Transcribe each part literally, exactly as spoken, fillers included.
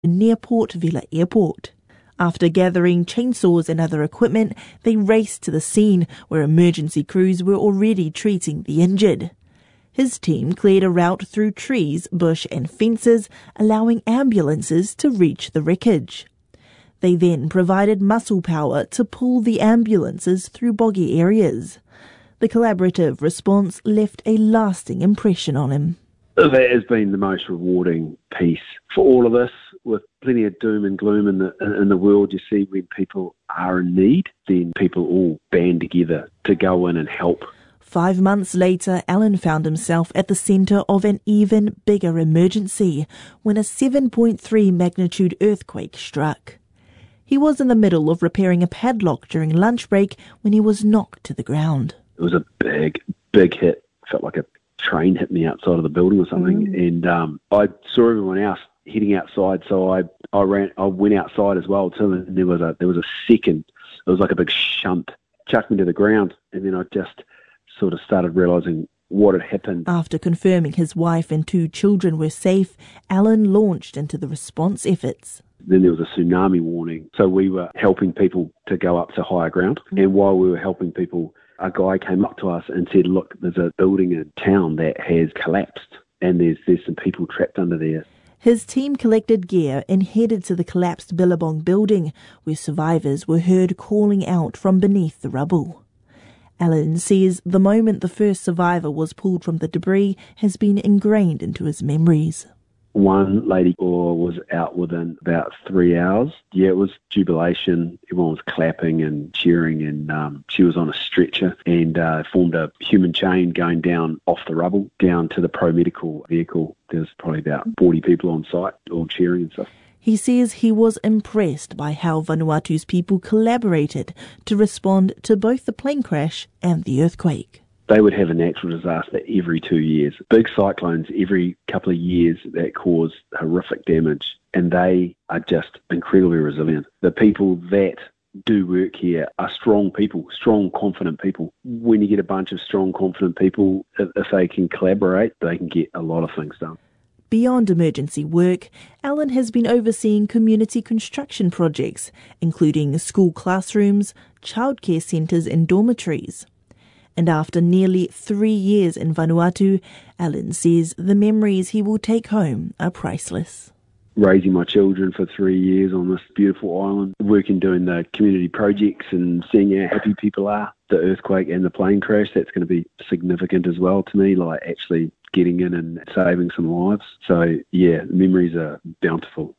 near Port Vila Airport. After gathering chainsaws and other equipment, they raced to the scene where emergency crews were already treating the injured. His team cleared a route through trees, bush and fences, allowing ambulances to reach the wreckage. They then provided muscle power to pull the ambulances through boggy areas. The collaborative response left a lasting impression on him. That has been the most rewarding piece for all of us. With plenty of doom and gloom in the in the world, you see when people are in need, then people all band together to go in and help. Five months later, Alan found himself at the centre of an even bigger emergency when a seven point three magnitude earthquake struck. He was in the middle of repairing a padlock during lunch break when he was knocked to the ground. It was a big, big hit. Felt like a train hit me outside of the building or something. Mm. And um, I saw everyone else heading outside, so I, I ran. I went outside as well too. And there was a there was a second. It was like a big shunt, chucked me to the ground, and then I just sort of started realising what had happened. After confirming his wife and two children were safe, Alan launched into the response efforts. Then there was a tsunami warning, so we were helping people to go up to higher ground. Mm. And while we were helping people, a guy came up to us and said, "Look, there's a building in town that has collapsed, and there's there's some people trapped under there." His team collected gear and headed to the collapsed Billabong building, where survivors were heard calling out from beneath the rubble. Alan says the moment the first survivor was pulled from the debris has been ingrained into his memories. One lady was out within about three hours. Yeah, it was jubilation. Everyone was clapping and cheering, and um, she was on a stretcher and uh, formed a human chain going down off the rubble, down to the pro-medical vehicle. There was probably about forty people on site, all cheering and stuff. He says he was impressed by how Vanuatu's people collaborated to respond to both the plane crash and the earthquake. They would have a natural disaster every two years. Big cyclones every couple of years that cause horrific damage, and they are just incredibly resilient. The people that do work here are strong people, strong, confident people. When you get a bunch of strong, confident people, if, if they can collaborate, they can get a lot of things done. Beyond emergency work, Alan has been overseeing community construction projects, including school classrooms, childcare centres and dormitories. And after nearly three years in Vanuatu, Alan says the memories he will take home are priceless. Raising my children for three years on this beautiful island, working doing the community projects and seeing how happy people are. The earthquake and the plane crash, that's going to be significant as well to me, like actually getting in and saving some lives. So yeah, memories are bountiful.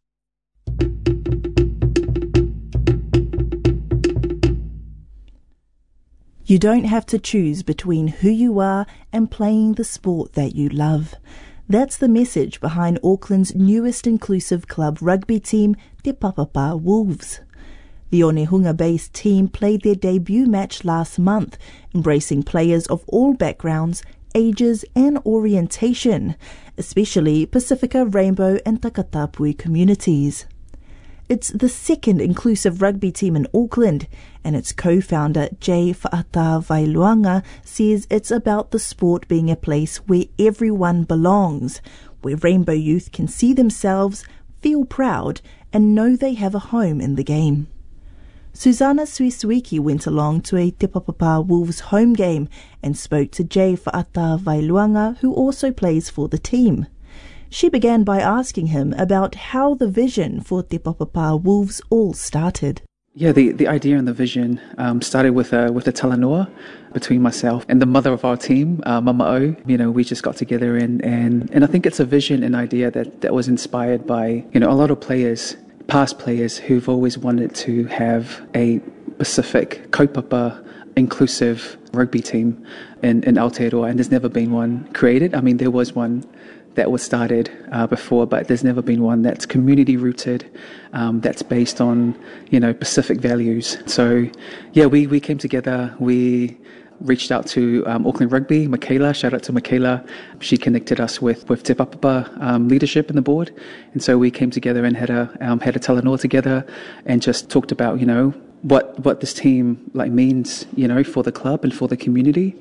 You don't have to choose between who you are and playing the sport that you love. That's the message behind Auckland's newest inclusive club rugby team, Te Papapa Wolves. The Onehunga-based team played their debut match last month, embracing players of all backgrounds, ages and orientation, especially Pacifica, Rainbow and Takatapui communities. It's the second inclusive rugby team in Auckland, and its co-founder Jay Fa'atavailuanga says it's about the sport being a place where everyone belongs, where Rainbow youth can see themselves, feel proud, and know they have a home in the game. Susanna Suisuiki went along to a Te Papapa Wolves home game and spoke to Jay Fa'atavailuanga, who also plays for the team. She began by asking him about how the vision for Te Papapa Wolves all started. Yeah, the, the idea and the vision um, started with a, with a talanoa between myself and the mother of our team, uh, Mama O. You know, we just got together and, and, and I think it's a vision and idea that, that was inspired by, you know, a lot of players, past players who've always wanted to have a Pacific kaupapa inclusive rugby team in, in Aotearoa, and there's never been one created. I mean, there was one that was started uh, before, but there's never been one that's community rooted, um, that's based on, you know, Pacific values. So, yeah, we, we came together, we reached out to um, Auckland Rugby, Michaela, shout out to Michaela. She connected us with, with Te Papapa um, leadership in the board. And so we came together and had a, um, had a talanoa together and just talked about, you know, what, what this team like means, you know, for the club and for the community.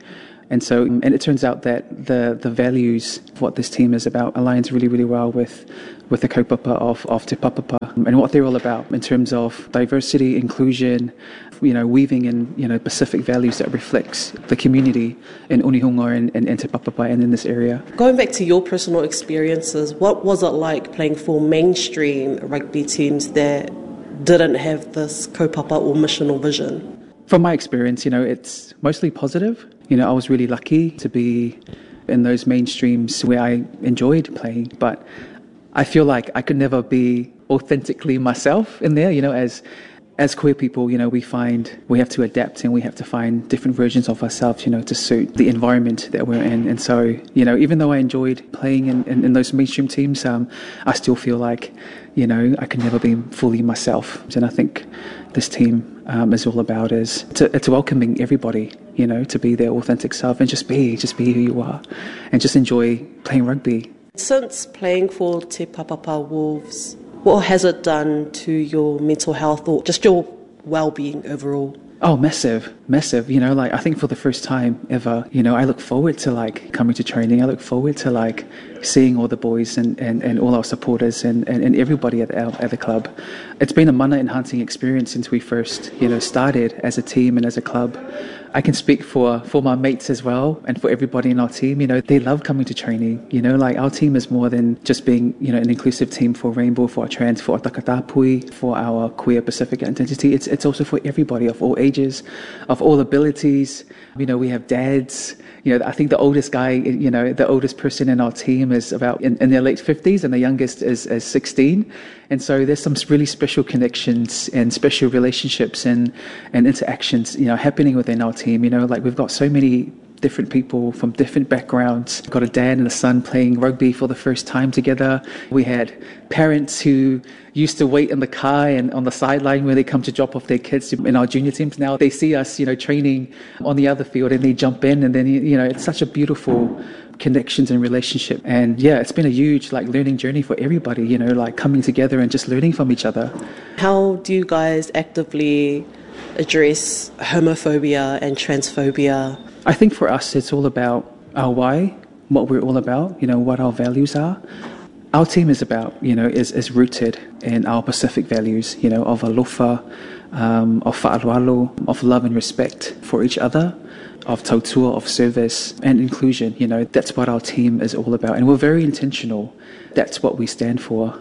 And so, and it turns out that the, the values of what this team is about aligns really, really well with, with the kaupapa of, of Te Papapa and what they're all about in terms of diversity, inclusion, you know, weaving in, you know, Pacific values that reflects the community in Onehunga and, and, and Te Papapa and in this area. Going back to your personal experiences, what was it like playing for mainstream rugby teams that didn't have this kaupapa or mission or vision? From my experience, you know, it's mostly positive. You know, I was really lucky to be in those mainstreams where I enjoyed playing, but I feel like I could never be authentically myself in there, you know, as as queer people, you know, we find we have to adapt and we have to find different versions of ourselves, you know, to suit the environment that we're in. And so, you know, even though I enjoyed playing in, in, in those mainstream teams, um, I still feel like, you know, I can never be fully myself. And I think this team um, is all about is to, it's welcoming everybody, you know, to be their authentic self and just be, just be who you are and just enjoy playing rugby. Since playing for Te Papapa Wolves, what has it done to your mental health or just your well-being overall? Oh, massive, massive. You know, like I think for the first time ever, you know, I look forward to like coming to training. I look forward to like seeing all the boys and, and, and all our supporters and, and, and everybody at, our, at the club. It's been a mana enhancing experience since we first, you know, started as a team and as a club. I can speak for, for my mates as well and for everybody in our team. You know, they love coming to training. You know, like our team is more than just being, you know, an inclusive team for Rainbow, for our trans, for our Takatapui, for our queer Pacific identity. It's it's also for everybody of all ages, of all abilities. You know, we have dads. You know, I think the oldest guy, you know, the oldest person in our team is about in, in their late fifties and the youngest is, is sixteen. And so there's some really special connections and special relationships and, and interactions, you know, happening within our team. You know, like we've got so many different people from different backgrounds. We've got a dad and a son playing rugby for the first time together. We had parents who used to wait in the car and on the sideline when they come to drop off their kids in our junior teams. Now they see us, you know, training on the other field and they jump in and then, you know, it's such a beautiful connections and relationship. And yeah, it's been a huge like learning journey for everybody, you know, like coming together and just learning from each other. How do you guys actively address homophobia and transphobia? I think for us, it's all about our why, what we're all about, you know, what our values are. Our team is about, you know, is, is rooted in our Pacific values, you know, of alofa, um, of fa'aloalo, of love and respect for each other, of tautua, of service and inclusion. You know, that's what our team is all about. And we're very intentional. That's what we stand for.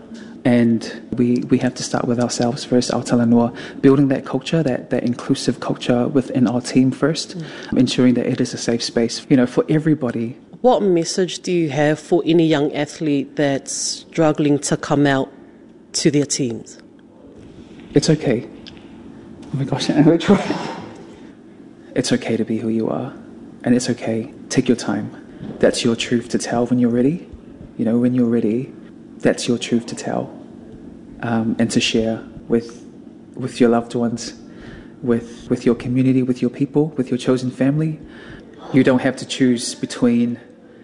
And we, we have to start with ourselves first, Aotearoa, building that culture, that, that inclusive culture within our team first, mm. ensuring that it is a safe space, you know, for everybody. What message do you have for any young athlete that's struggling to come out to their teams? It's okay. Oh my gosh, I'm going to try. It's okay to be who you are. And it's okay. Take your time. That's your truth to tell when you're ready. You know, when you're ready, that's your truth to tell um, and to share with with your loved ones, with with your community, with your people, with your chosen family. You don't have to choose between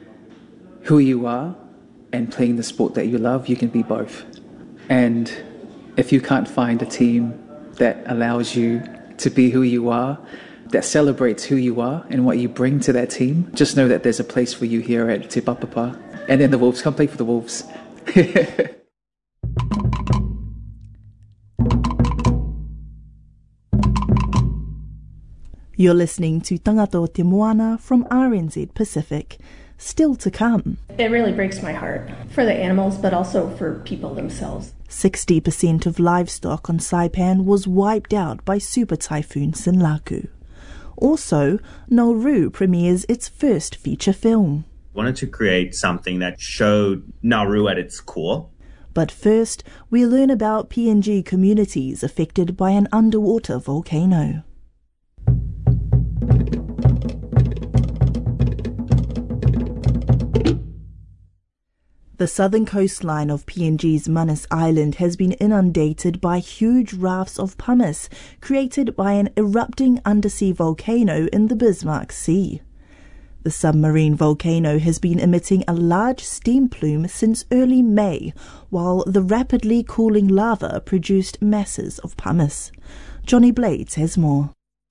who you are and playing the sport that you love. You can be both. And if you can't find a team that allows you to be who you are, that celebrates who you are and what you bring to that team, just know that there's a place for you here at Te Papapa. And then the Wolves, come play for the Wolves. You're listening to Tangata Te Moana from R N Z Pacific. Still to come. It really breaks my heart for the animals, but also for people themselves. sixty percent of livestock on Saipan was wiped out by Super Typhoon Sinlaku. Also, Nauru premieres its first feature film. Wanted to create something that showed Nauru at its core. But first, we learn about P N G communities affected by an underwater volcano. The southern coastline of P N G's Manus Island has been inundated by huge rafts of pumice created by an erupting undersea volcano in the Bismarck Sea. The submarine volcano has been emitting a large steam plume since early May, while the rapidly cooling lava produced masses of pumice. Johnny Blades has more.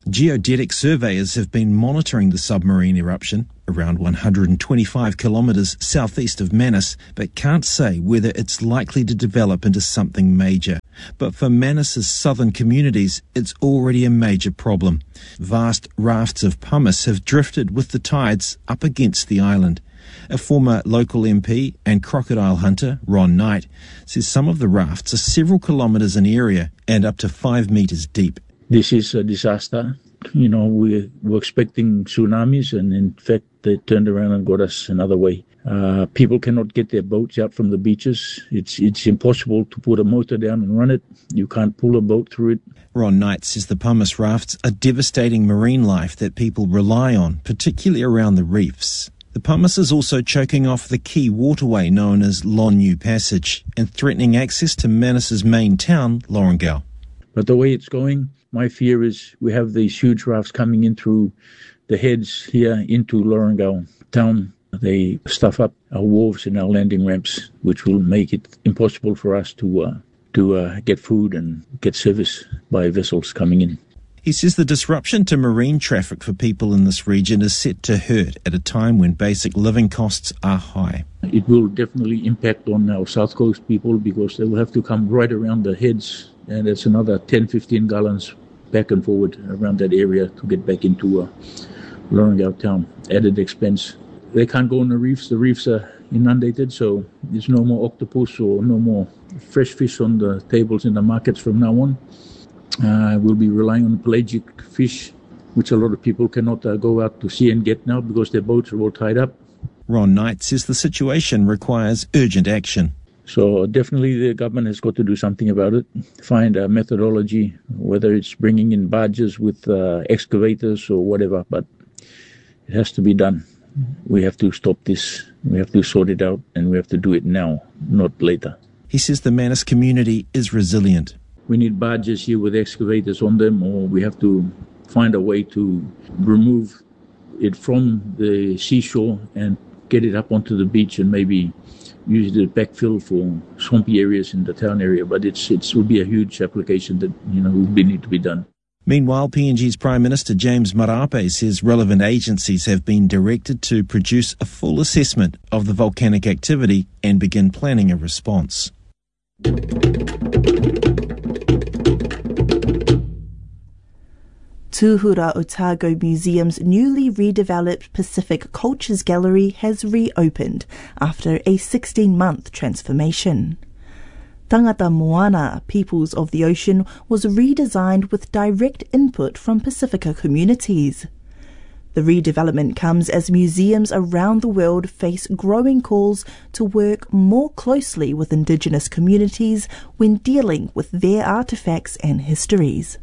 Geodetic surveyors have been monitoring the submarine eruption around one hundred twenty-five kilometres southeast of Manus, but can't say whether it's likely to develop into something major. But for Manus's southern communities, it's already a major problem. Vast rafts of pumice have drifted with the tides up against the island. A former local M P and crocodile hunter, Ron Knight, says some of the rafts are several kilometres in area and up to five metres deep. This is a disaster. You know, we were expecting tsunamis, and in fact, they turned around and got us another way. Uh, people cannot get their boats out from the beaches. It's it's impossible to put a motor down and run it. You can't pull a boat through it. Ron Knight says the pumice rafts are devastating marine life that people rely on, particularly around the reefs. The pumice is also choking off the key waterway known as Lonu Passage and threatening access to Manus's main town, Lorengau. But the way it's going, my fear is we have these huge rafts coming in through the heads here into Lorengau town. They stuff up our wharves and our landing ramps, which will make it impossible for us to uh, to uh, get food and get service by vessels coming in. He says the disruption to marine traffic for people in this region is set to hurt at a time when basic living costs are high. It will definitely impact on our South Coast people because they will have to come right around the heads, and it's another ten, fifteen gallons back and forward around that area to get back into uh, Lorengau town. Added expense. They can't go on the reefs. The reefs are inundated, so there's no more octopus or no more fresh fish on the tables in the markets from now on. Uh, we'll be relying on pelagic fish, which a lot of people cannot uh, go out to sea and get now because their boats are all tied up. Ron Knight says the situation requires urgent action. So definitely the government has got to do something about it, find a methodology, whether it's bringing in barges with uh, excavators or whatever, but it has to be done. We have to stop this, we have to sort it out, and we have to do it now, not later. He says the Manus community is resilient. We need barges here with excavators on them, or we have to find a way to remove it from the seashore and get it up onto the beach and maybe use it as backfill for swampy areas in the town area. But it's it will be a huge application that you know will be, need to be done. Meanwhile, P N G's Prime Minister James Marape says relevant agencies have been directed to produce a full assessment of the volcanic activity and begin planning a response. Tuhura Otago Museum's newly redeveloped Pacific Cultures Gallery has reopened after a sixteen-month transformation. Tangata Moana, Peoples of the Ocean, was redesigned with direct input from Pacifica communities. The redevelopment comes as museums around the world face growing calls to work more closely with Indigenous communities when dealing with their artefacts and histories.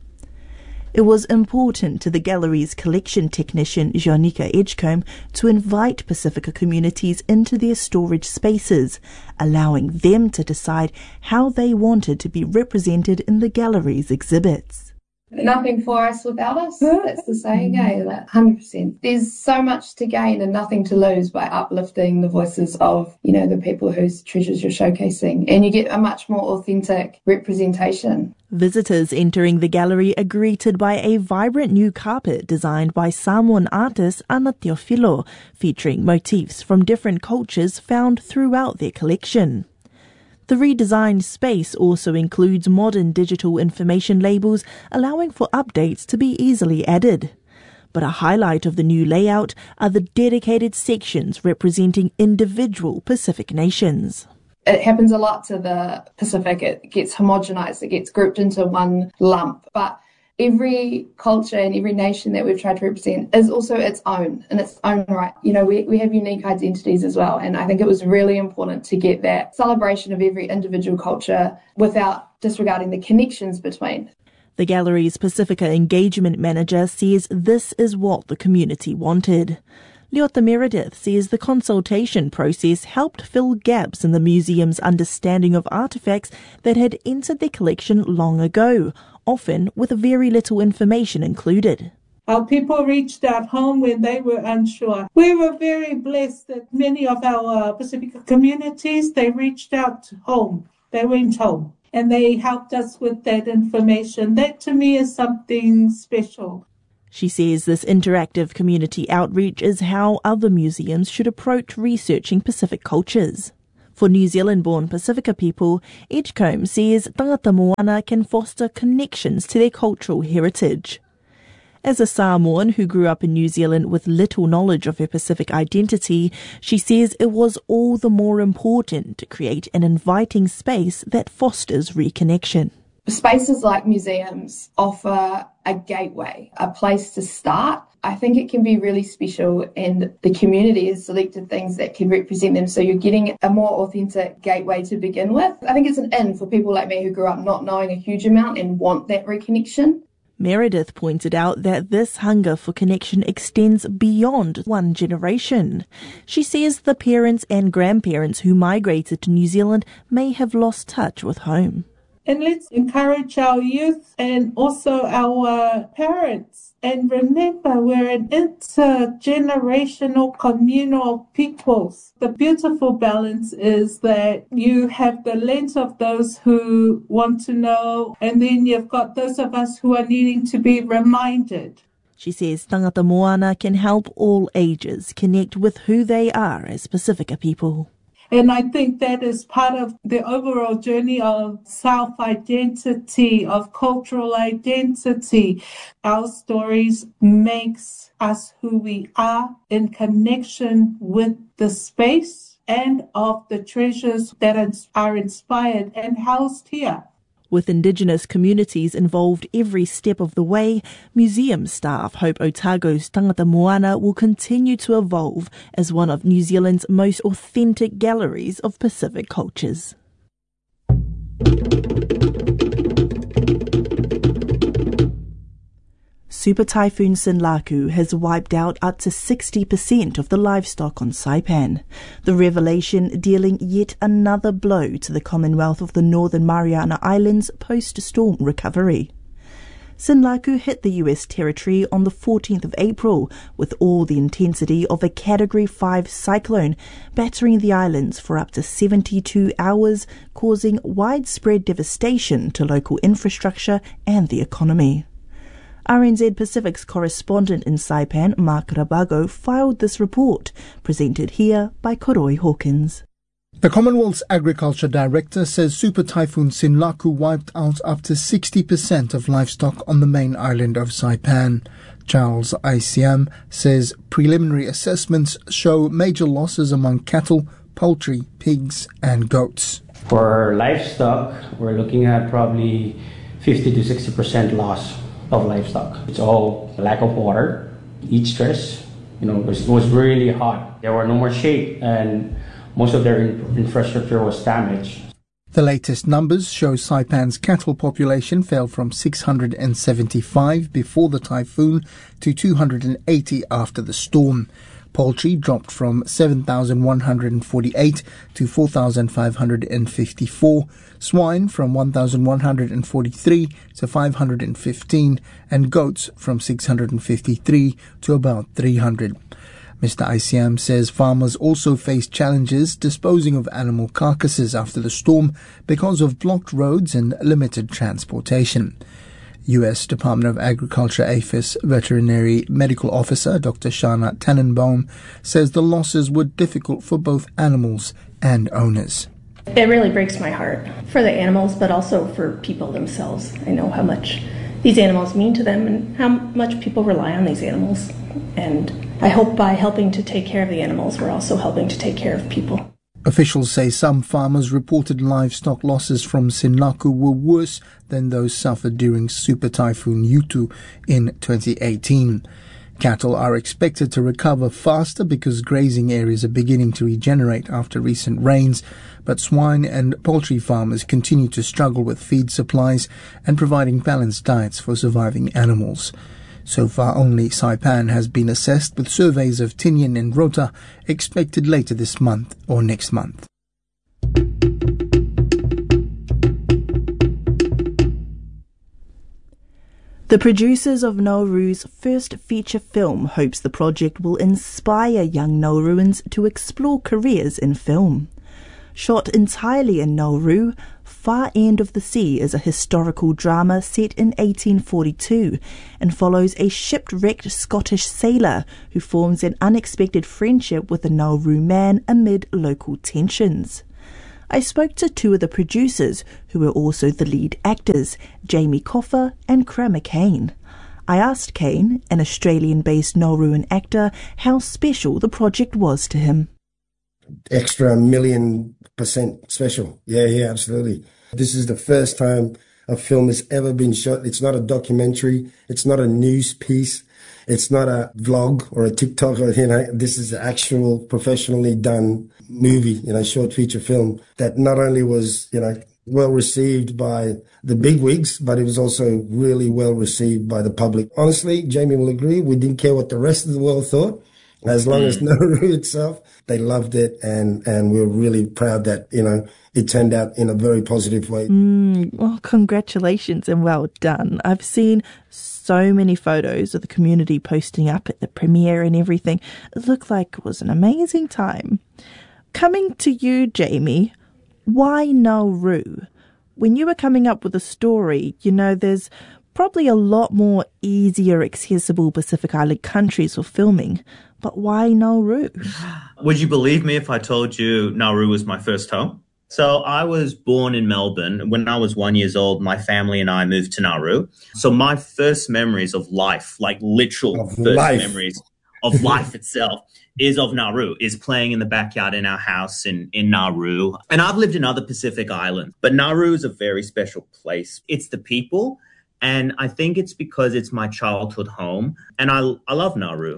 It was important to the gallery's collection technician Janika Edgecombe to invite Pacifica communities into their storage spaces, allowing them to decide how they wanted to be represented in the gallery's exhibits. Nothing for us without us. That's the saying, eh? one hundred percent. There's so much to gain and nothing to lose by uplifting the voices of, you know, the people whose treasures you're showcasing. And you get a much more authentic representation. Visitors entering the gallery are greeted by a vibrant new carpet designed by Samoan artist Ana Teofilo, featuring motifs from different cultures found throughout their collection. The redesigned space also includes modern digital information labels, allowing for updates to be easily added. But a highlight of the new layout are the dedicated sections representing individual Pacific nations. It happens a lot to the Pacific. It gets homogenized, it gets grouped into one lump. But every culture and every nation that we've tried to represent is also its own, in its own right. You know, we, we have unique identities as well. And I think it was really important to get that celebration of every individual culture without disregarding the connections between. The gallery's Pacifica engagement manager says this is what the community wanted. Leota Meredith says the consultation process helped fill gaps in the museum's understanding of artefacts that had entered their collection long ago, often with very little information included. Our people reached out home when they were unsure. We were very blessed that many of our uh, Pacific communities, they reached out home. They went home and they helped us with that information. That to me is something special. She says this interactive community outreach is how other museums should approach researching Pacific cultures. For New Zealand-born Pasifika people, Edgecombe says tangata moana can foster connections to their cultural heritage. As a Samoan who grew up in New Zealand with little knowledge of her Pacific identity, she says it was all the more important to create an inviting space that fosters reconnection. Spaces like museums offer a gateway, a place to start. I think it can be really special, and the community has selected things that can represent them, so you're getting a more authentic gateway to begin with. I think it's an in for people like me who grew up not knowing a huge amount and want that reconnection. Meredith pointed out that this hunger for connection extends beyond one generation. She says the parents and grandparents who migrated to New Zealand may have lost touch with home. And let's encourage our youth and also our parents. And remember, we're an intergenerational communal of peoples. The beautiful balance is that you have the lens of those who want to know, and then you've got those of us who are needing to be reminded. She says tangata moana can help all ages connect with who they are as Pasifika people. And I think that is part of the overall journey of self-identity, of cultural identity. Our stories makes us who we are in connection with the space and of the treasures that are inspired and housed here. With Indigenous communities involved every step of the way, museum staff hope Otago's Tangata Moana will continue to evolve as one of New Zealand's most authentic galleries of Pacific cultures. Super Typhoon Sinlaku has wiped out up to sixty percent of the livestock on Saipan, the revelation dealing yet another blow to the Commonwealth of the Northern Mariana Islands post-storm recovery. Sinlaku hit the U S territory on the fourteenth of April with all the intensity of a Category five cyclone, battering the islands for up to seventy-two hours, causing widespread devastation to local infrastructure and the economy. R N Z Pacific's correspondent in Saipan, Mark Rabago, filed this report, presented here by Koroi Hawkins. The Commonwealth's Agriculture Director says Super Typhoon Sinlaku wiped out up to sixty percent of livestock on the main island of Saipan. Charles I C M says preliminary assessments show major losses among cattle, poultry, pigs and goats. For livestock, we're looking at probably fifty to sixty percent loss of livestock. It's all lack of water, heat stress. You know, it was, it was really hot. There were no more shade, and most of their in- infrastructure was damaged. The latest numbers show Saipan's cattle population fell from six hundred seventy-five before the typhoon to two hundred eighty after the storm. Poultry dropped from seven thousand one hundred forty-eight to four thousand five hundred fifty-four, swine from one thousand one hundred forty-three to five hundred fifteen, and goats from six hundred fifty-three to about three hundred. Mister I C M says farmers also face challenges disposing of animal carcasses after the storm because of blocked roads and limited transportation. U S Department of Agriculture APHIS Veterinary Medical Officer Doctor Shana Tannenbaum says the losses were difficult for both animals and owners. It really breaks my heart for the animals, but also for people themselves. I know how much these animals mean to them and how much people rely on these animals. And I hope by helping to take care of the animals, we're also helping to take care of people. Officials say some farmers reported livestock losses from Sinlaku were worse than those suffered during Super Typhoon Yutu in twenty eighteen. Cattle are expected to recover faster because grazing areas are beginning to regenerate after recent rains, but swine and poultry farmers continue to struggle with feed supplies and providing balanced diets for surviving animals. So far, only Saipan has been assessed, with surveys of Tinian and Rota expected later this month or next month. The producers of Nauru's first feature film hopes the project will inspire young Nauruans to explore careers in film. Shot entirely in Nauru, Far End of the Sea is a historical drama set in eighteen forty-two and follows a shipwrecked Scottish sailor who forms an unexpected friendship with a Nauru man amid local tensions. I spoke to two of the producers, who were also the lead actors, Jamie Coffer and Kramer Kane. I asked Kane, an Australian-based Nauruan actor, how special the project was to him. Extra million percent special. Yeah, yeah, absolutely. This is the first time a film has ever been shot. It's not a documentary. It's not a news piece. It's not a vlog or a TikTok. Or, you know, this is an actual professionally done movie, you know, short feature film that not only was, you know, well received by the bigwigs, but it was also really well received by the public. Honestly, Jamie will agree, we didn't care what the rest of the world thought. As long mm. as Nauru itself, they loved it, and, and we were really proud that, you know, it turned out in a very positive way. Mm, well, congratulations and well done. I've seen so many photos of the community posting up at the premiere and everything. It looked like it was an amazing time. Coming to you, Jamie, why Nauru? When you were coming up with a story, you know, there's probably a lot more easier accessible Pacific Island countries for filming, but why Nauru? Would you believe me if I told you Nauru was my first home? So I was born in Melbourne. When I was one years old, my family and I moved to Nauru. So my first memories of life, like literal of first life. memories of life itself, is of Nauru, is playing in the backyard in our house in, in Nauru. And I've lived in other Pacific islands, but Nauru is a very special place. It's the people, and I think it's because it's my childhood home, and I, I love Nauru.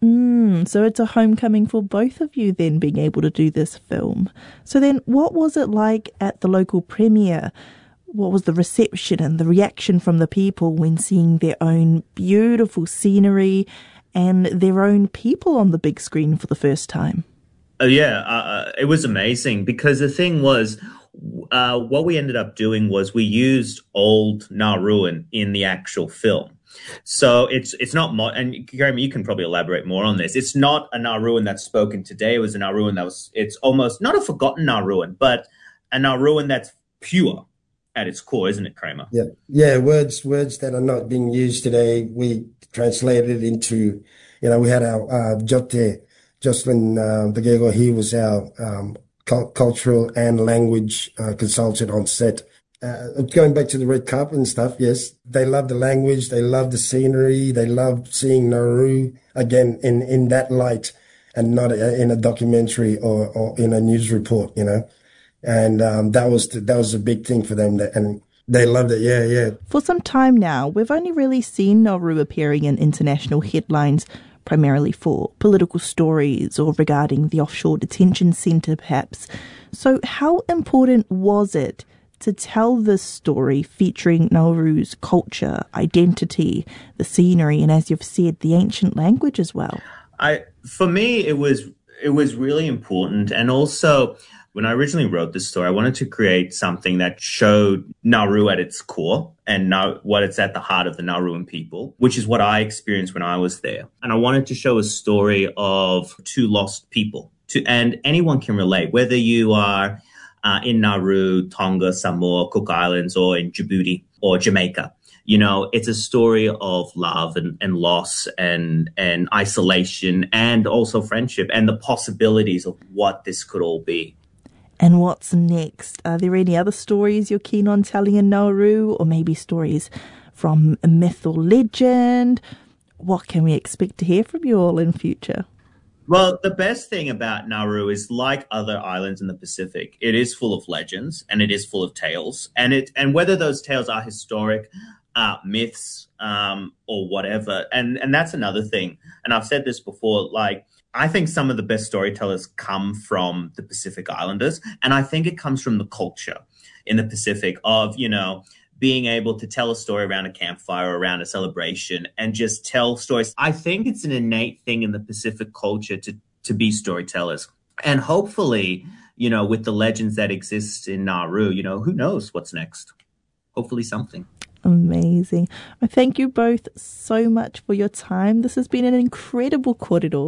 Mm, so it's a homecoming for both of you then, being able to do this film. So then what was it like at the local premiere? What was the reception and the reaction from the people when seeing their own beautiful scenery and their own people on the big screen for the first time? Oh, yeah, uh, it was amazing because the thing was, uh, what we ended up doing was we used old Nauruan in the actual film. So it's it's not, mo- and Jeremy, you can probably elaborate more on this. It's not a Nauruan that's spoken today. It was a Nauruan that was, it's almost not a forgotten Nauruan, but a Nauruan that's pure at its core, isn't it, Kramer? Yeah, yeah. Words, words that are not being used today, we translated into, you know, we had our uh, Jote, Jocelyn uh, Degego. He was our um, cu- cultural and language uh, consultant on set. Uh, going back to the red carpet and stuff, yes, they love the language, they love the scenery, they love seeing Nauru again in, in that light and not a, in a documentary or, or in a news report, you know. And um, that was the, that was a big thing for them, that, and they loved it. Yeah, yeah. For some time now, we've only really seen Nauru appearing in international headlines, primarily for political stories or regarding the offshore detention centre, perhaps. So, how important was it to tell this story featuring Nauru's culture, identity, the scenery, and, as you've said, the ancient language as well? I, for me, it was it was really important, and also, when I originally wrote this story, I wanted to create something that showed Nauru at its core and now what it's at the heart of the Nauruan people, which is what I experienced when I was there. And I wanted to show a story of two lost people, to, and anyone can relate, whether you are uh, in Nauru, Tonga, Samoa, Cook Islands, or in Djibouti or Jamaica. You know, it's a story of love and, and loss and, and isolation and also friendship and the possibilities of what this could all be. And what's next? Are there any other stories you're keen on telling in Nauru, or maybe stories from a myth or legend? What can we expect to hear from you all in future? Well, the best thing about Nauru is, like other islands in the Pacific, it is full of legends and it is full of tales. And it and whether those tales are historic, uh, myths, um, or whatever. And, and that's another thing. And I've said this before, like, I think some of the best storytellers come from the Pacific Islanders, and I think it comes from the culture in the Pacific of, you know, being able to tell a story around a campfire, around a celebration, and just tell stories. I think it's an innate thing in the Pacific culture to, to be storytellers. And hopefully, you know, with the legends that exist in Nauru, you know, who knows what's next? Hopefully something. Amazing. Well, thank you both so much for your time. This has been an incredible corridor,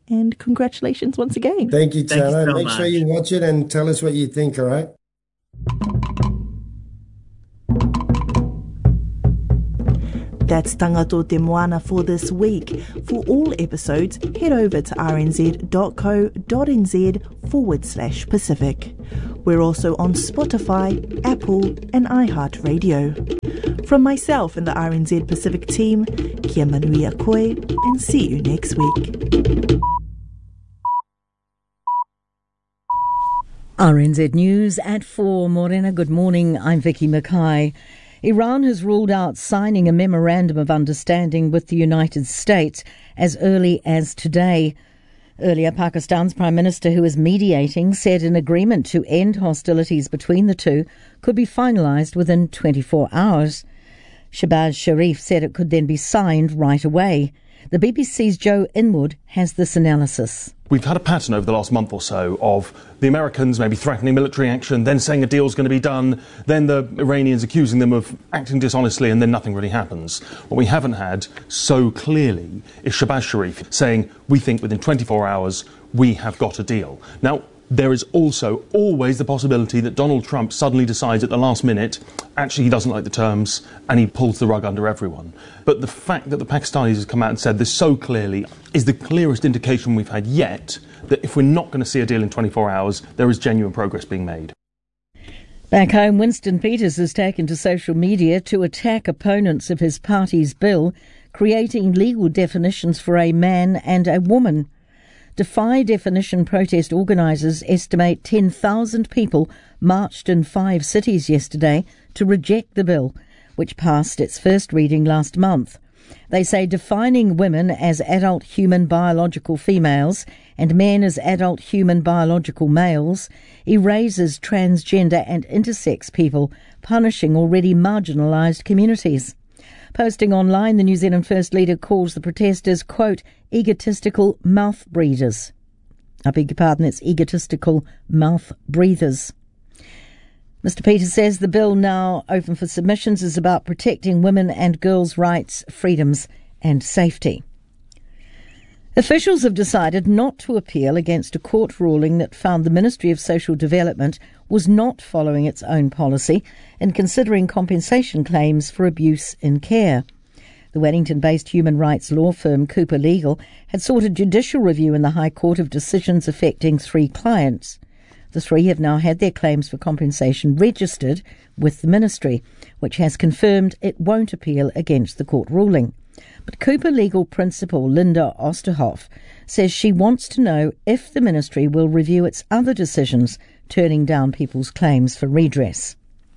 And congratulations once again. Thank you, Thank you Tana. so Make much. sure you watch it and tell us what you think, all right? That's Tangato Te Moana for this week. For all episodes, head over to rnz.co.nz forward slash Pacific. We're also on Spotify, Apple and iHeartRadio. From myself and the R N Z Pacific team, kia manuia koe, and see you next week. R N Z News at four. Morena, good morning. I'm Vicky Mackay. Iran has ruled out signing a memorandum of understanding with the United States as early as today. Earlier, Pakistan's Prime Minister, who is mediating, said an agreement to end hostilities between the two could be finalised within twenty-four hours. Shehbaz Sharif said it could then be signed right away. The B B C's Joe Inwood has this analysis. We've had a pattern over the last month or so of the Americans maybe threatening military action, then saying a deal's going to be done, then the Iranians accusing them of acting dishonestly, and then nothing really happens. What we haven't had so clearly is Shehbaz Sharif saying, we think within twenty-four hours we have got a deal. Now, there is also always the possibility that Donald Trump suddenly decides at the last minute, actually he doesn't like the terms, and he pulls the rug under everyone. But the fact that the Pakistanis have come out and said this so clearly is the clearest indication we've had yet that if we're not going to see a deal in twenty-four hours, there is genuine progress being made. Back home, Winston Peters has taken to social media to attack opponents of his party's bill, creating legal definitions for a man and a woman. Defy Definition protest organisers estimate ten thousand people marched in five cities yesterday to reject the bill, which passed its first reading last month. They say defining women as adult human biological females and men as adult human biological males erases transgender and intersex people, punishing already marginalised communities. Posting online, the New Zealand First Leader calls the protesters, quote, egotistical mouth breathers. I beg your pardon, it's egotistical mouth breathers. Mister Peters says the bill now open for submissions is about protecting women and girls' rights, freedoms and safety. Officials have decided not to appeal against a court ruling that found the Ministry of Social Development was not following its own policy in considering compensation claims for abuse in care. The Wellington-based human rights law firm Cooper Legal had sought a judicial review in the High Court of decisions affecting three clients. The three have now had their claims for compensation registered with the ministry, which has confirmed it won't appeal against the court ruling. But Cooper Legal Principal Linda Osterhoff says she wants to know if the ministry will review its other decisions turning down people's claims for redress.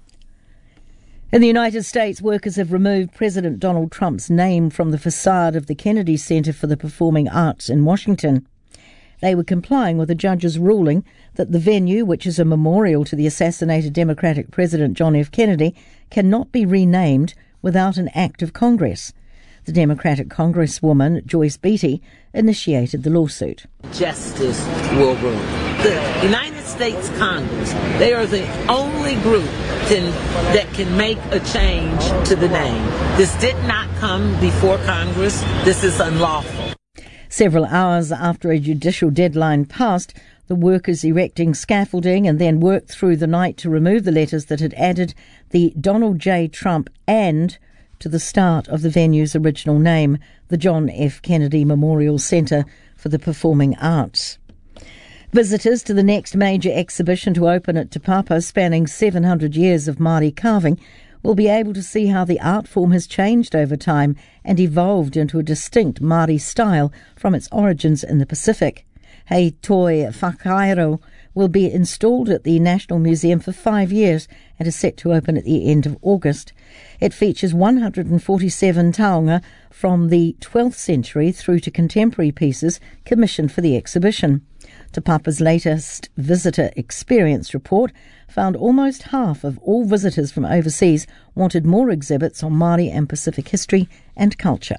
In the United States, workers have removed President Donald Trump's name from the facade of the Kennedy Center for the Performing Arts in Washington. They were complying with a judge's ruling that the venue, which is a memorial to the assassinated Democratic President John F. Kennedy, cannot be renamed without an act of Congress. The Democratic Congresswoman, Joyce Beatty, initiated the lawsuit. Justice will rule. The United States Congress, they are the only group can, that can make a change to the name. This did not come before Congress. This is unlawful. Several hours after a judicial deadline passed, the workers erecting scaffolding and then worked through the night to remove the letters that had added the Donald J. Trump and to the start of the venue's original name, the John F. Kennedy Memorial Center for the Performing Arts. Visitors to the next major exhibition to open at Te Papa, spanning seven hundred years of Māori carving, will be able to see how the art form has changed over time and evolved into a distinct Māori style from its origins in the Pacific. Hei Toi Whakairo will be installed at the National Museum for five years and is set to open at the end of August. It features one hundred forty-seven taonga from the twelfth century through to contemporary pieces commissioned for the exhibition. Te Papa's latest visitor experience report found almost half of all visitors from overseas wanted more exhibits on Māori and Pacific history and culture.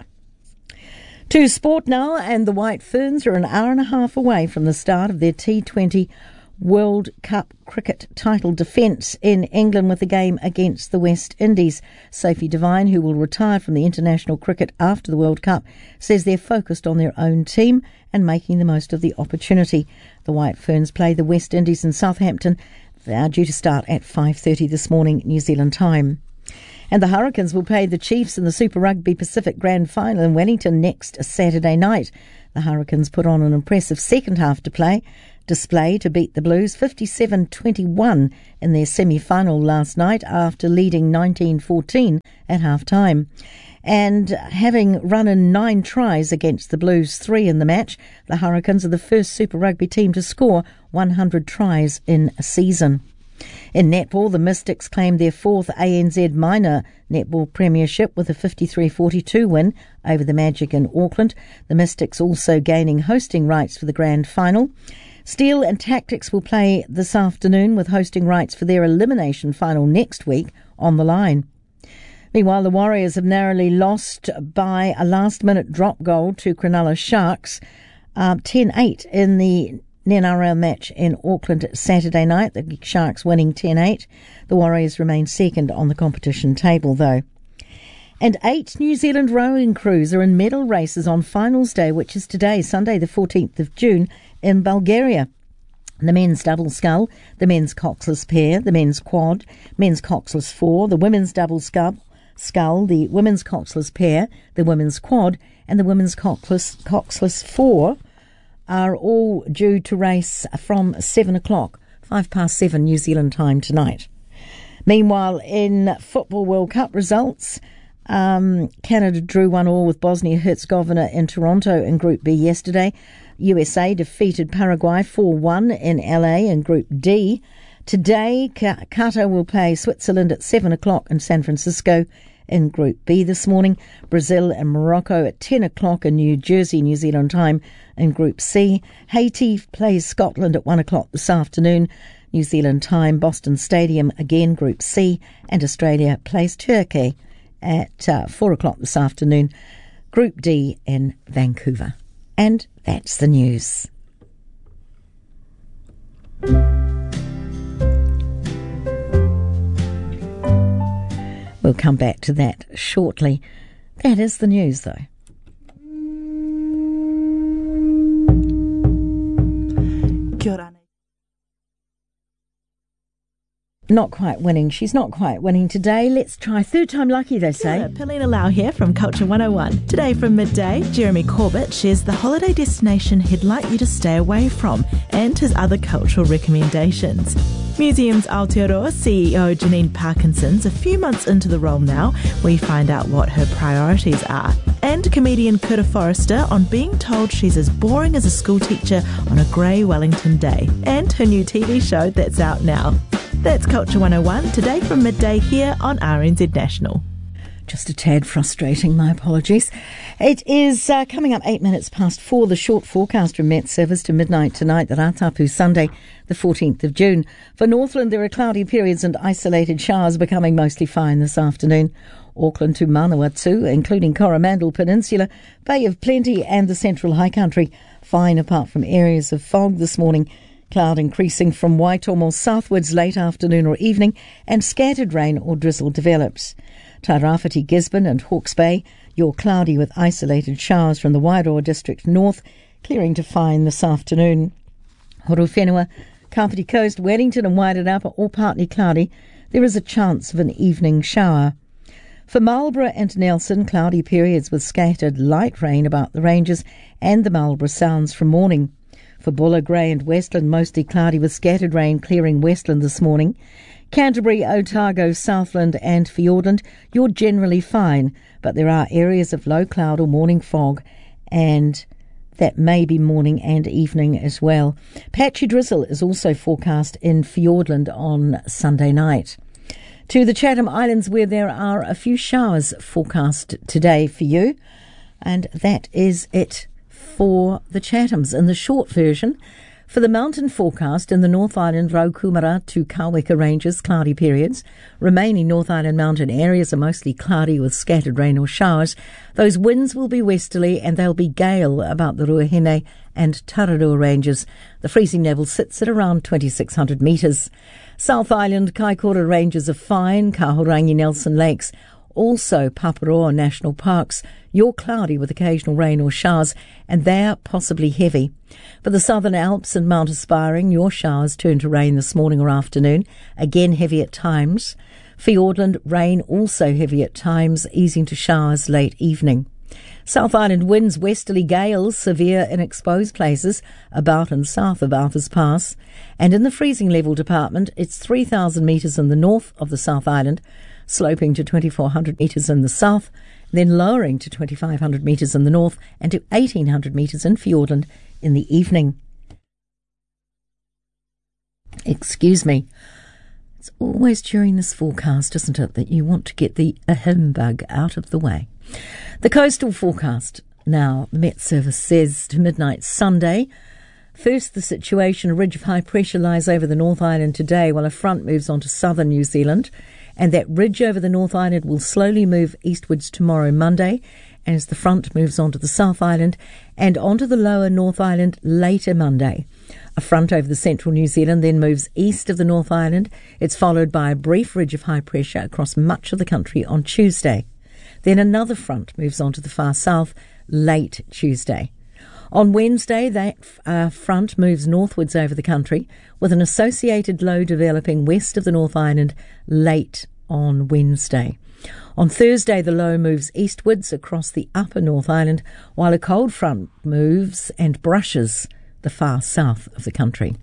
To sport now, and the White Ferns are an hour and a half away from the start of their T twenty World Cup cricket title defence in England with a game against the West Indies. Sophie Devine, who will retire from the international cricket after the World Cup, says they're focused on their own team and making the most of the opportunity. The White Ferns play the West Indies in Southampton. They are due to start at five thirty this morning, New Zealand time. And the Hurricanes will play the Chiefs in the Super Rugby Pacific Grand Final in Wellington next Saturday night. The Hurricanes put on an impressive second half to play. display to beat the Blues fifty-seven twenty-one in their semi-final last night after leading nineteen fourteen at half-time. And having run in nine tries against the Blues, three in the match, the Hurricanes are the first Super Rugby team to score one hundred tries in a season. In netball, the Mystics claimed their fourth A N Z Minor Netball Premiership with a fifty-three forty-two win over the Magic in Auckland. The Mystics also gaining hosting rights for the grand final. Steel and Tactics will play this afternoon with hosting rights for their elimination final next week on the line. Meanwhile, the Warriors have narrowly lost by a last-minute drop goal to Cronulla Sharks, uh, ten eight in the N R L match in Auckland Saturday night. The Sharks winning ten eight. The Warriors remain second on the competition table, though. And eight New Zealand rowing crews are in medal races on finals day, which is today, Sunday the fourteenth of June, in Bulgaria. The men's double scull, the men's coxless pair, the men's quad, men's coxless four, the women's double scull, scull, the women's coxless pair, the women's quad, and the women's coxless, coxless four are all due to race from seven o'clock, five past seven New Zealand time tonight. Meanwhile, in Football World Cup results, um, Canada drew one all with Bosnia-Herzegovina in Toronto in Group B yesterday. U S A defeated Paraguay four one in L A in Group D. Today, Qatar will play Switzerland at seven o'clock in San Francisco in Group B this morning. Brazil and Morocco at ten o'clock in New Jersey, New Zealand time in Group C. Haiti plays Scotland at one o'clock this afternoon, New Zealand time, Boston Stadium, again Group C. And Australia plays Turkey at uh, four o'clock this afternoon, Group D in Vancouver. And that's the news. We'll come back to that shortly. That is the news, though. Kia ora. Not quite winning. She's not quite winning today. Let's try third time lucky, they say. Kia ora, Paulina Lau here from Culture one oh one. Today from midday, Jeremy Corbett shares the holiday destination he'd like you to stay away from and his other cultural recommendations. Museums Aotearoa C E O Janine Parkinson's a few months into the role now. We find out what her priorities are. And comedian Kura Forrester on being told she's as boring as a schoolteacher on a grey Wellington day. And her new T V show that's out now. That's Culture one oh one, today from midday here on R N Z National. Just a tad frustrating, my apologies. It is uh, coming up eight minutes past four, the short forecast from Met Service to midnight tonight, the Ratapu Sunday, the fourteenth of June. For Northland, there are cloudy periods and isolated showers becoming mostly fine this afternoon. Auckland to Manawatu, including Coromandel Peninsula, Bay of Plenty and the Central High Country, fine apart from areas of fog this morning. Cloud increasing from Waitomo southwards late afternoon or evening, and scattered rain or drizzle develops. Tairāwhiti, Gisborne and Hawke's Bay, you're cloudy with isolated showers from the Wairoa district north, clearing to fine this afternoon. Horowhenua, Kapiti Coast, Wellington and Wairarapa, all partly cloudy. There is a chance of an evening shower. For Marlborough and Nelson, cloudy periods with scattered light rain about the ranges and the Marlborough Sounds from morning. For Buller, Grey and Westland, mostly cloudy with scattered rain clearing Westland this morning. Canterbury, Otago, Southland and Fiordland, you're generally fine, but there are areas of low cloud or morning fog, and that may be morning and evening as well. Patchy drizzle is also forecast in Fiordland on Sunday night. To the Chatham Islands, where there are a few showers forecast today for you, and that is it for the Chathams. In the short version, For the mountain forecast in the North Island, Raukumara to Kaweka ranges, cloudy periods. Remaining North Island mountain areas are mostly cloudy with scattered rain or showers. Those winds will be westerly and they'll be gale about the Ruahine and Tararua ranges. The freezing level sits at around twenty-six hundred metres. South Island, Kaikoura ranges are fine, Kahurangi, Nelson Lakes, also Paparoa National Parks. You're cloudy with occasional rain or showers, and they're possibly heavy. For the Southern Alps and Mount Aspiring, your showers turn to rain this morning or afternoon, again heavy at times. Fiordland, rain also heavy at times, easing to showers late evening. South Island winds westerly gales, severe in exposed places, about and south of Arthur's Pass. And in the freezing level department, it's three thousand metres in the north of the South Island, sloping to twenty-four hundred metres in the south, then lowering to twenty-five hundred metres in the north and to eighteen hundred metres in Fiordland in the evening. Excuse me. It's always during this forecast, isn't it, that you want to get the ahem bug out of the way. The coastal forecast now, the Met Service says to midnight Sunday. First, the situation, a ridge of high pressure lies over the North Island today while a front moves on to southern New Zealand. And that ridge over the North Island will slowly move eastwards tomorrow, Monday, as the front moves onto the South Island and onto the lower North Island later Monday. A front over the central New Zealand then moves east of the North Island. It's followed by a brief ridge of high pressure across much of the country on Tuesday. Then another front moves on to the far south late Tuesday. On Wednesday, that uh, front moves northwards over the country with an associated low developing west of the North Island late on Wednesday. On Thursday, the low moves eastwards across the upper North Island while a cold front moves and brushes the far south of the country.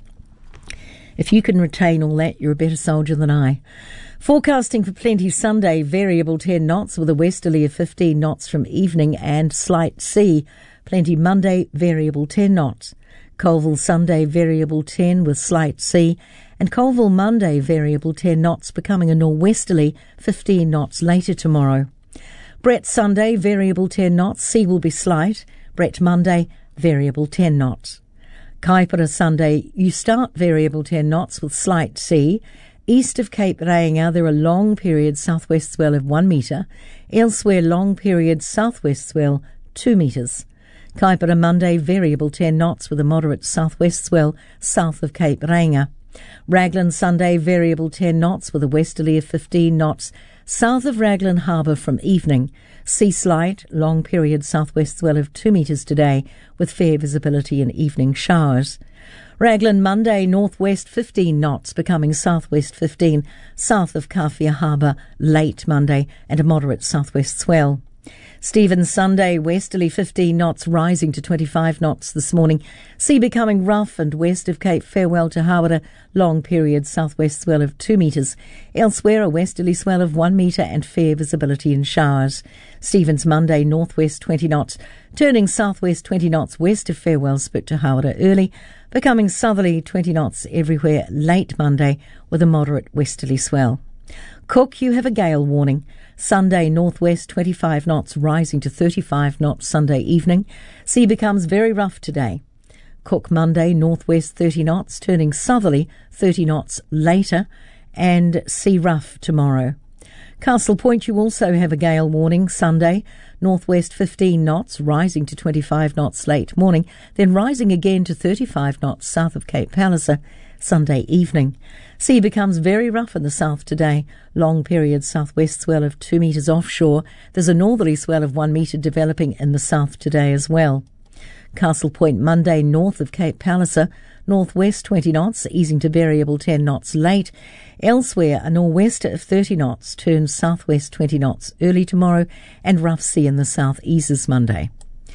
If you can retain all that, you're a better soldier than I. Forecasting for plenty Sunday, variable ten knots with a westerly of fifteen knots from evening and slight sea. Plenty Monday, variable ten knots. Colville Sunday, variable ten with slight sea. And Colville Monday, variable ten knots, becoming a nor'westerly fifteen knots later tomorrow. Brett Sunday, variable ten knots, sea will be slight. Brett Monday, variable ten knots. Kaipara Sunday, you start variable ten knots with slight sea. East of Cape Reinga, there are long period southwest swell of one metre. Elsewhere, long period southwest swell two metres. Kaipara Monday, variable ten knots with a moderate southwest swell south of Cape Reinga. Raglan Sunday, variable ten knots with a westerly of fifteen knots south of Raglan Harbour from evening. Sea slight, long period southwest swell of two metres today with fair visibility and evening showers. Raglan Monday, northwest fifteen knots, becoming southwest fifteen south of Kawhia Harbour late Monday and a moderate southwest swell. Stevens Sunday, westerly fifteen knots, rising to twenty-five knots this morning. Sea becoming rough and west of Cape Farewell to Hawera, long period southwest swell of two metres. Elsewhere, a westerly swell of one metre and fair visibility in showers. Stevens Monday, northwest twenty knots, turning southwest twenty knots west of Farewell Spit to Hawera early, becoming southerly twenty knots everywhere late Monday with a moderate westerly swell. Cook, you have a gale warning. Sunday, northwest twenty-five knots, rising to thirty-five knots Sunday evening. Sea becomes very rough today. Cook Monday, northwest thirty knots, turning southerly thirty knots later, and sea rough tomorrow. Castle Point, you also have a gale warning. Sunday, northwest fifteen knots, rising to twenty-five knots late morning, then rising again to thirty-five knots south of Cape Palliser Sunday evening. Sea becomes very rough in the south today. Long period southwest swell of two metres offshore. There's a northerly swell of one metre developing in the south today as well. Castle Point Monday, north of Cape Palliser, northwest twenty knots, easing to variable ten knots late. Elsewhere, a nor'wester of thirty knots turns southwest twenty knots early tomorrow, and rough sea in the south eases Monday.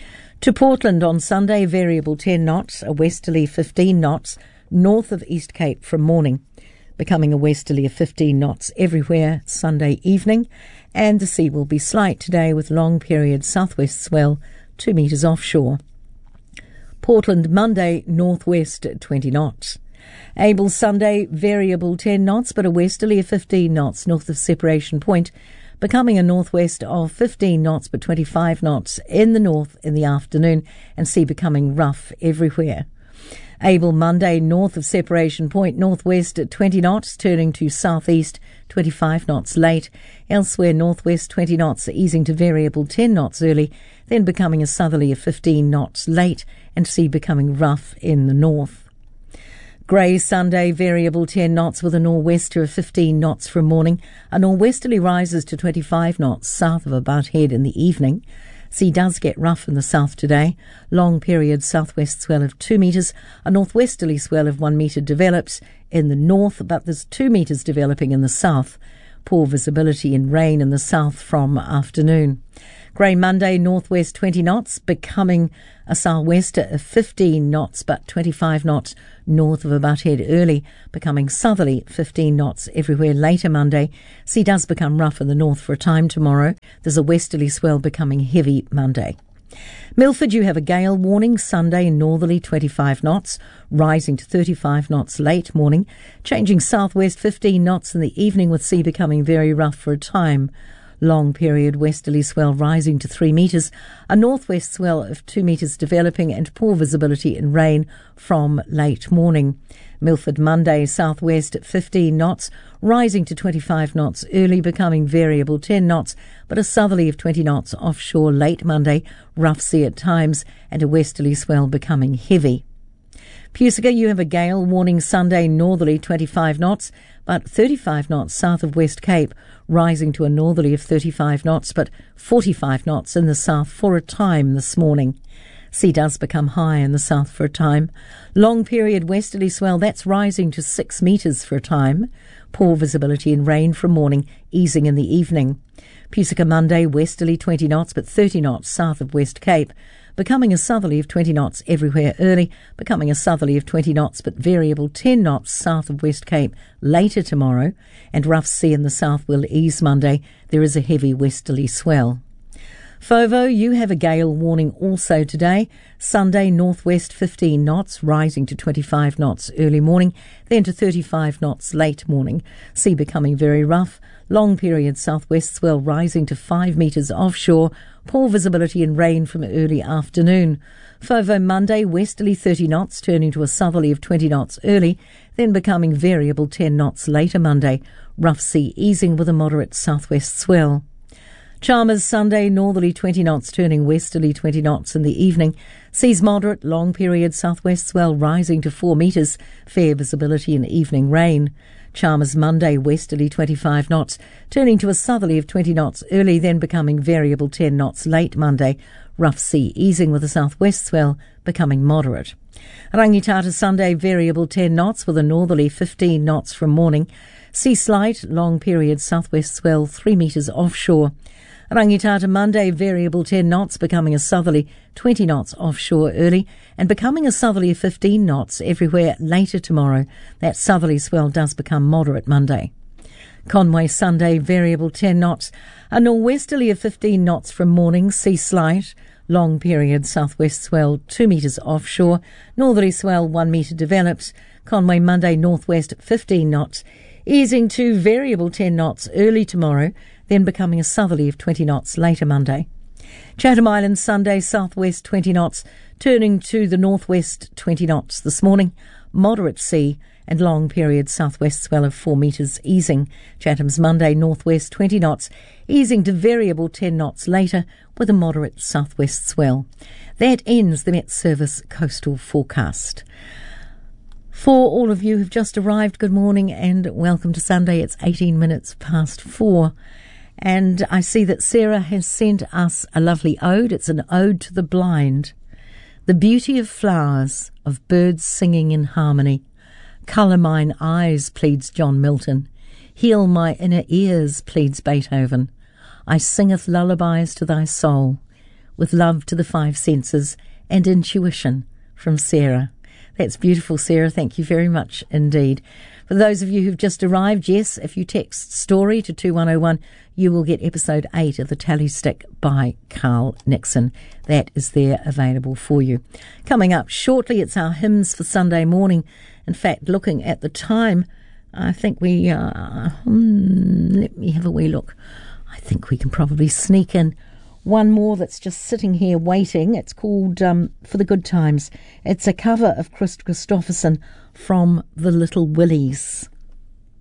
To Portland on Sunday, variable ten knots, a westerly fifteen knots, north of East Cape from morning, becoming a westerly of fifteen knots everywhere Sunday evening, and the sea will be slight today with long period southwest swell two metres offshore. Portland Monday, northwest twenty knots. Able Sunday, variable ten knots, but a westerly of fifteen knots north of Separation Point, becoming a northwest of fifteen knots but twenty-five knots in the north in the afternoon, and sea becoming rough everywhere. Able Monday, north of Separation Point, northwest at twenty knots, turning to southeast, twenty-five knots late. Elsewhere, northwest twenty knots, easing to variable ten knots early, then becoming a southerly of fifteen knots late, and sea becoming rough in the north. Grey Sunday, variable ten knots with a nor'wester of fifteen knots from morning. A nor'westerly rises to twenty-five knots south of About Head in the evening. Sea does get rough in the south today. Long period southwest swell of two metres. A northwesterly swell of one metre develops in the north, but there's two metres developing in the south. Poor visibility and rain in the south from afternoon. Grey Monday, northwest twenty knots, becoming a sou'wester of fifteen knots, but twenty-five knots north of About Head early, becoming southerly, fifteen knots everywhere later Monday. Sea does become rough in the north for a time tomorrow. There's a westerly swell becoming heavy Monday. Milford, you have a gale warning Sunday, northerly twenty-five knots, rising to thirty-five knots late morning, changing southwest fifteen knots in the evening with sea becoming very rough for a time. Long period westerly swell rising to three metres, a northwest swell of two metres developing, and poor visibility and rain from late morning. Milford Monday, southwest at fifteen knots, rising to twenty-five knots early, becoming variable ten knots, but a southerly of twenty knots offshore late Monday, rough sea at times, and a westerly swell becoming heavy. Pusica, you have a gale warning Sunday, northerly twenty-five knots, but thirty-five knots south of West Cape, rising to a northerly of thirty-five knots, but forty-five knots in the south for a time this morning. Sea does become high in the south for a time. Long period westerly swell, that's rising to six metres for a time. Poor visibility and rain from morning, easing in the evening. Pusica Monday, westerly twenty knots, but thirty knots south of West Cape, becoming a southerly of twenty knots everywhere early, becoming a southerly of twenty knots, but variable ten knots south of West Cape later tomorrow, and rough sea in the south will ease Monday. There is a heavy westerly swell. Fovo, you have a gale warning also today. Sunday, northwest fifteen knots, rising to twenty-five knots early morning, then to thirty-five knots late morning. Sea becoming very rough. Long period southwest swell rising to five metres offshore. Poor visibility and rain from early afternoon. Fovo Monday, westerly thirty knots, turning to a southerly of twenty knots early, then becoming variable ten knots later Monday. Rough sea easing with a moderate southwest swell. Chalmers Sunday, northerly twenty knots, turning westerly twenty knots in the evening. Seas moderate, long period southwest swell rising to four metres. Fair visibility and evening rain. Chalmers Monday, westerly twenty-five knots, turning to a southerly of twenty knots early, then becoming variable ten knots late Monday. Rough sea easing with a southwest swell becoming moderate. Rangitata Sunday, variable ten knots with a northerly fifteen knots from morning. Sea slight, long period southwest swell three metres offshore. Rangitata Monday, variable ten knots, becoming a southerly twenty knots offshore early, and becoming a southerly of fifteen knots everywhere later tomorrow. That southerly swell does become moderate Monday. Conway Sunday, variable ten knots, a nor'westerly of fifteen knots from morning, sea slight, long period southwest swell two metres offshore, northerly swell one metre develops. Conway Monday, northwest fifteen knots, easing to variable ten knots early tomorrow, then becoming a southerly of twenty knots later Monday. Chatham Islands Sunday, southwest twenty knots, turning to the northwest twenty knots this morning. Moderate sea and long period southwest swell of four metres easing. Chatham's Monday, northwest twenty knots, easing to variable ten knots later with a moderate southwest swell. That ends the Met Service coastal forecast. For all of you who've just arrived, good morning and welcome to Sunday. It's eighteen minutes past four. And I see that Sarah has sent us a lovely ode. It's an ode to the blind. The beauty of flowers, of birds singing in harmony. Colour mine eyes, pleads John Milton. Heal my inner ears, pleads Beethoven. I singeth lullabies to thy soul, with love to the five senses and intuition, from Sarah. That's beautiful, Sarah. Thank you very much indeed. For those of you who've just arrived, yes, if you text story to two one oh one, you will get episode eight of The Tally Stick by Carl Nixon. That is there available for you. Coming up shortly, it's our hymns for Sunday morning. In fact, looking at the time, I think we, uh, hmm, let me have a wee look. I think we can probably sneak in one more that's just sitting here waiting. It's called um, For the Good Times. It's a cover of Chris Christopherson from The Little Willies.